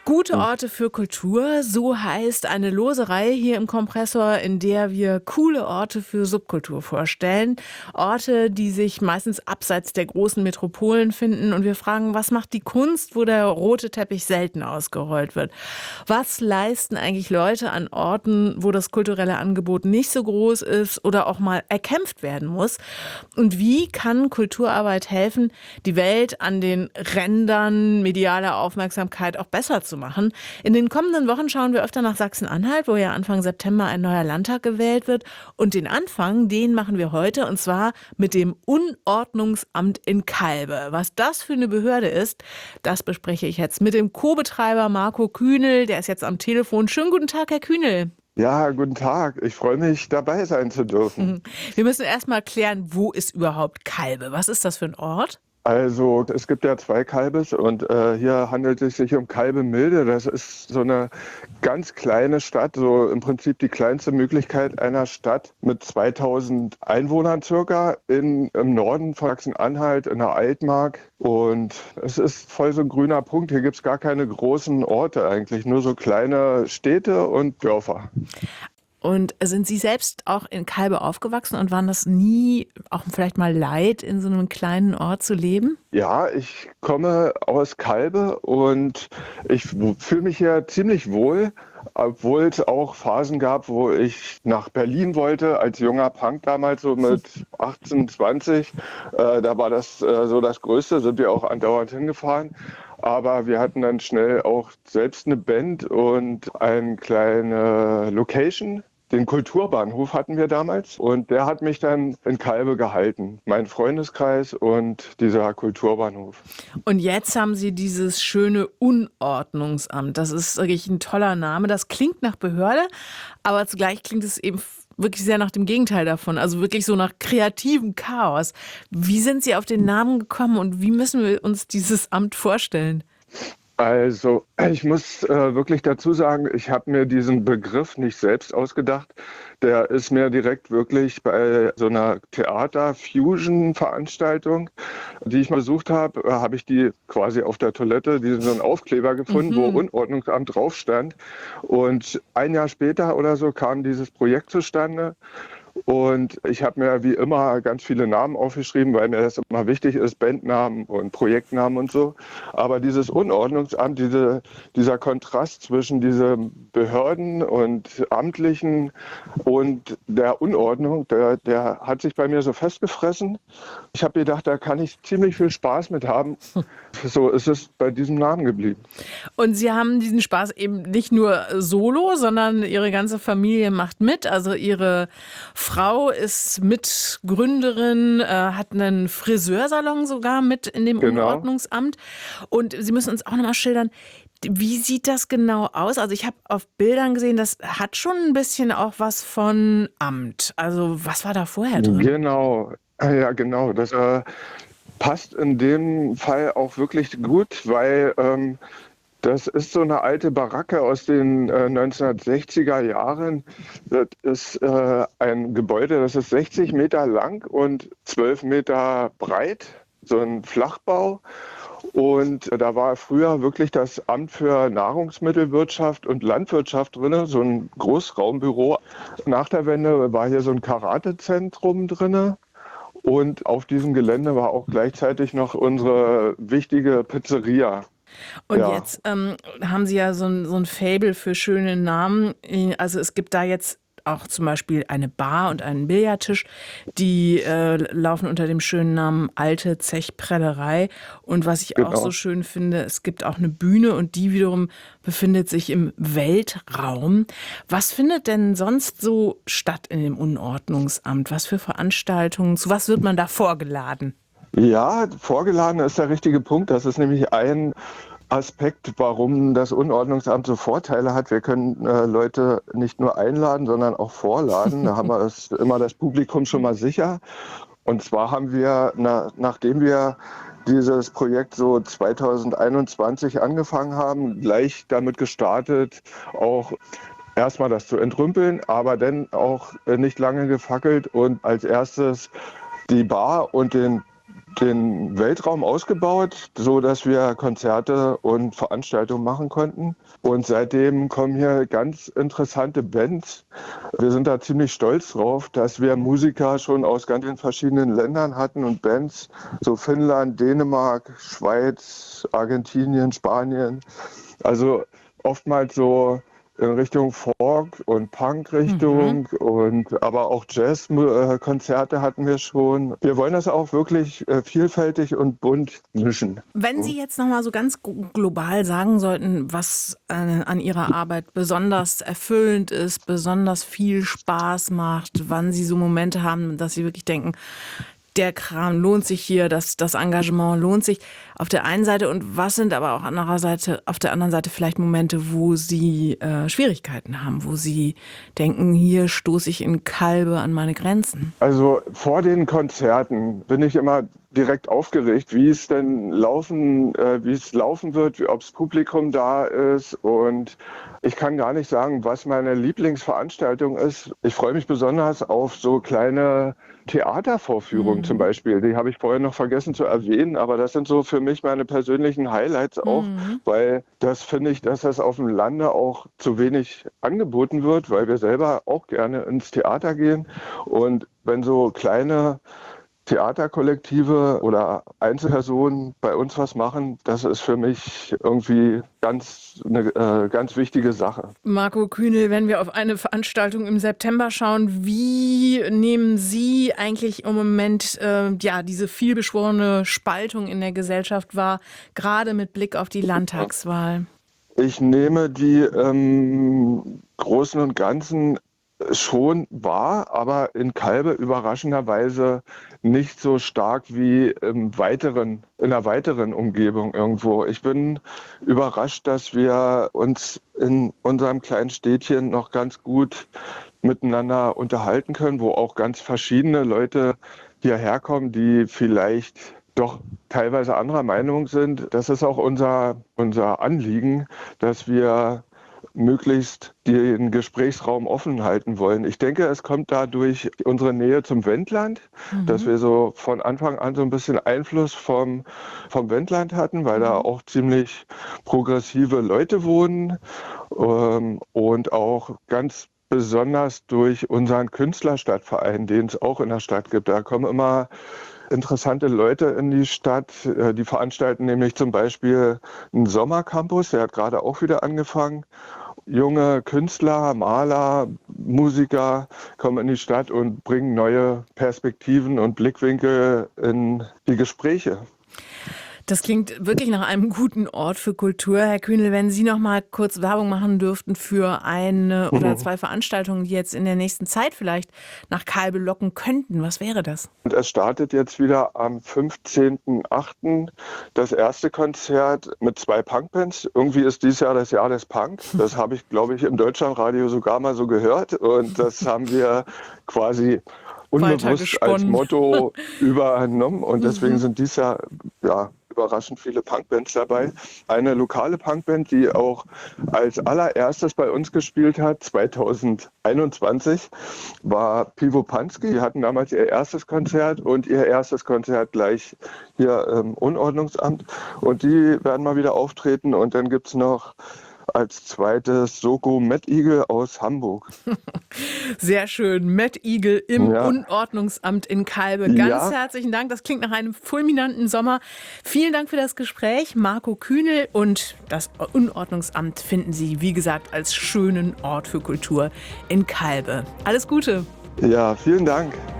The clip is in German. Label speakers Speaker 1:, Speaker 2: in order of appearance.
Speaker 1: Gute Orte für Kultur, so heißt eine lose Reihe hier im Kompressor, in der wir coole Orte für Subkultur vorstellen. Orte, die sich meistens abseits der großen Metropolen finden. Und wir fragen, was macht die Kunst, wo der rote Teppich selten ausgerollt wird? Was leisten eigentlich Leute an Orten, wo das kulturelle Angebot nicht so groß ist oder auch mal erkämpft werden muss? Und wie kann Kulturarbeit helfen, die Welt an den Rändern medialer Aufmerksamkeit auch besser zu machen? In den kommenden Wochen schauen wir öfter nach Sachsen-Anhalt, wo ja Anfang September ein neuer Landtag gewählt wird. Und den Anfang, den machen wir heute, und zwar mit dem Unordnungsamt in Calbe. Was das für eine Behörde ist, das bespreche ich jetzt mit dem Co-Betreiber Marco Kühnel. Der ist jetzt am Telefon. Schönen guten Tag, Herr Kühnel.
Speaker 2: Ja, guten Tag. Ich freue mich, dabei sein zu dürfen.
Speaker 1: Wir müssen erst mal klären, wo ist überhaupt Calbe? Was ist das für ein Ort?
Speaker 2: Also, es gibt ja zwei Kalbes und hier handelt es sich um Calbe-Milde. Das ist so eine ganz kleine Stadt, so im Prinzip die kleinste Möglichkeit einer Stadt mit 2000 Einwohnern circa im Norden von Sachsen-Anhalt in der Altmark. Und es ist voll so ein grüner Punkt. Hier gibt es gar keine großen Orte eigentlich, nur so kleine Städte und Dörfer.
Speaker 1: Und sind Sie selbst auch in Calbe aufgewachsen und waren das nie auch vielleicht mal leid, in so einem kleinen Ort zu leben?
Speaker 2: Ja, ich komme aus Calbe und ich fühle mich hier ziemlich wohl, obwohl es auch Phasen gab, wo ich nach Berlin wollte, als junger Punk damals, so mit 18, 20. Da war das so das Größte, sind wir auch andauernd hingefahren. Aber wir hatten dann schnell auch selbst eine Band und eine kleine Location. Den Kulturbahnhof hatten wir damals und der hat mich dann in Calbe gehalten. Mein Freundeskreis und dieser Kulturbahnhof.
Speaker 1: Und jetzt haben Sie dieses schöne Unordnungsamt. Das ist wirklich ein toller Name. Das klingt nach Behörde, aber zugleich klingt es eben wirklich sehr nach dem Gegenteil davon. Also wirklich so nach kreativem Chaos. Wie sind Sie auf den Namen gekommen und wie müssen wir uns dieses Amt vorstellen?
Speaker 2: Also, ich muss wirklich dazu sagen, ich habe mir diesen Begriff nicht selbst ausgedacht. Der ist mir direkt wirklich bei so einer Theater-Fusion-Veranstaltung, die ich mal besucht habe, habe ich die quasi auf der Toilette, so einen Aufkleber gefunden, wo
Speaker 1: Mhm.
Speaker 2: Unordnungsamt drauf stand. Und ein Jahr später oder so kam dieses Projekt zustande. Und ich habe mir wie immer ganz viele Namen aufgeschrieben, weil mir das immer wichtig ist, Bandnamen und Projektnamen und so. Aber dieses Unordnungsamt, dieser Kontrast zwischen diesen Behörden und Amtlichen und der Unordnung, der hat sich bei mir so festgefressen. Ich habe gedacht, da kann ich ziemlich viel Spaß mit haben. So ist es bei diesem Namen geblieben.
Speaker 1: Und Sie haben diesen Spaß eben nicht nur solo, sondern Ihre ganze Familie macht mit. Also Ihre Frau ist Mitgründerin, hat einen Friseursalon sogar mit in dem
Speaker 2: Genau.
Speaker 1: Unordnungsamt. Und Sie müssen uns auch nochmal schildern, wie sieht das genau aus? Also ich habe auf Bildern gesehen, das hat schon ein bisschen auch was von Amt. Also was war da vorher drin?
Speaker 2: Genau. Ja, genau. Das passt in dem Fall auch wirklich gut, weil das ist so eine alte Baracke aus den 1960er Jahren. Das ist ein Gebäude, das ist 60 Meter lang und 12 Meter breit, so ein Flachbau. Und da war früher wirklich das Amt für Nahrungsmittelwirtschaft und Landwirtschaft drin, so ein Großraumbüro. Nach der Wende war hier so ein Karatezentrum drin. Und auf diesem Gelände war auch gleichzeitig noch unsere wichtige Pizzeria.
Speaker 1: Und
Speaker 2: Ja,
Speaker 1: jetzt haben Sie ja so ein Faible für schöne Namen. Also es gibt da jetzt auch zum Beispiel eine Bar und einen Billardtisch, die laufen unter dem schönen Namen Alte Zechprellerei. Und was ich auch so
Speaker 2: genau.
Speaker 1: schön finde, es gibt auch eine Bühne und die wiederum befindet sich im Weltraum. Was findet denn sonst so statt in dem Unordnungsamt? Was für Veranstaltungen? Zu was wird man da vorgeladen?
Speaker 2: Ja, vorgeladen ist der richtige Punkt. Das ist nämlich ein Aspekt, warum das Unordnungsamt so Vorteile hat. Wir können Leute nicht nur einladen, sondern auch vorladen. Da haben wir immer das Publikum schon mal sicher. Und zwar haben wir, nachdem wir dieses Projekt so 2021 angefangen haben, gleich damit gestartet, auch erstmal das zu entrümpeln, aber dann auch nicht lange gefackelt und als erstes die Bar und den den Weltraum ausgebaut, so dass wir Konzerte und Veranstaltungen machen konnten. Und seitdem kommen hier ganz interessante Bands. Wir sind da ziemlich stolz drauf, dass wir Musiker schon aus ganz vielen verschiedenen Ländern hatten und Bands, so Finnland, Dänemark, Schweiz, Argentinien, Spanien. Also oftmals so in Richtung Folk- und Punk-Richtung und aber auch Jazz-Konzerte hatten wir schon. Wir wollen das auch wirklich vielfältig und bunt mischen.
Speaker 1: Wenn Sie jetzt nochmal so ganz global sagen sollten, was an Ihrer Arbeit besonders erfüllend ist, besonders viel Spaß macht, wann Sie so Momente haben, dass Sie wirklich denken, der Kram lohnt sich hier, das Engagement lohnt sich auf der einen Seite, und was sind aber auch auf der anderen Seite vielleicht Momente, wo Sie Schwierigkeiten haben, wo Sie denken, hier stoße ich in Calbe an meine Grenzen?
Speaker 2: Also vor den Konzerten bin ich immer direkt aufgeregt, wie es laufen wird, ob das Publikum da ist, und ich kann gar nicht sagen, was meine Lieblingsveranstaltung ist. Ich freue mich besonders auf so kleine Theatervorführungen zum Beispiel. Die habe ich vorher noch vergessen zu erwähnen, aber das sind so für mich meine persönlichen Highlights auch, weil das finde ich, dass das auf dem Lande auch zu wenig angeboten wird, weil wir selber auch gerne ins Theater gehen, und wenn so kleine Theaterkollektive oder Einzelpersonen bei uns was machen, das ist für mich irgendwie eine ganz wichtige Sache.
Speaker 1: Marco Kühnel, wenn wir auf eine Veranstaltung im September schauen, wie nehmen Sie eigentlich im Moment diese vielbeschworene Spaltung in der Gesellschaft wahr, gerade mit Blick auf die Landtagswahl?
Speaker 2: Ich nehme die Großen und Ganzen schon wahr, aber in Calbe überraschenderweise nicht so stark wie in einer weiteren Umgebung irgendwo. Ich bin überrascht, dass wir uns in unserem kleinen Städtchen noch ganz gut miteinander unterhalten können, wo auch ganz verschiedene Leute hierher kommen, die vielleicht doch teilweise anderer Meinung sind. Das ist auch unser Anliegen, dass wir möglichst den Gesprächsraum offen halten wollen. Ich denke, es kommt dadurch unsere Nähe zum Wendland, dass wir so von Anfang an so ein bisschen Einfluss vom Wendland hatten, weil da auch ziemlich progressive Leute wohnen, und auch ganz besonders durch unseren Künstlerstadtverein, den es auch in der Stadt gibt. Da kommen immer interessante Leute in die Stadt. Die veranstalten nämlich zum Beispiel einen Sommercampus, der hat gerade auch wieder angefangen. Junge Künstler, Maler, Musiker kommen in die Stadt und bringen neue Perspektiven und Blickwinkel in die Gespräche.
Speaker 1: Das klingt wirklich nach einem guten Ort für Kultur. Herr Kühnel, wenn Sie noch mal kurz Werbung machen dürften für eine oder zwei Veranstaltungen, die jetzt in der nächsten Zeit vielleicht nach Calbe locken könnten, was wäre das?
Speaker 2: Und es startet jetzt wieder am 15.08. das erste Konzert mit 2 Punkbands. Irgendwie ist dieses Jahr das Jahr des Punk. Das habe ich, glaube ich, im Deutschlandradio sogar mal so gehört. Und das haben wir quasi unbewusst als Motto übernommen. Und deswegen sind dieses Jahr überraschend viele Punkbands dabei. Eine lokale Punkband, die auch als allererstes bei uns gespielt hat, 2021, war Pivo Pansky. Die hatten damals ihr erstes Konzert und ihr erstes Konzert gleich hier im Unordnungsamt. Und die werden mal wieder auftreten. Und dann gibt es noch als zweites Soko Mad Eagle aus Hamburg.
Speaker 1: Sehr schön. Mad Eagle im Unordnungsamt in Calbe. Ganz herzlichen Dank. Das klingt nach einem fulminanten Sommer. Vielen Dank für das Gespräch, Marco Kühnel. Und das Unordnungsamt finden Sie, wie gesagt, als schönen Ort für Kultur in Calbe. Alles Gute.
Speaker 2: Ja, vielen Dank.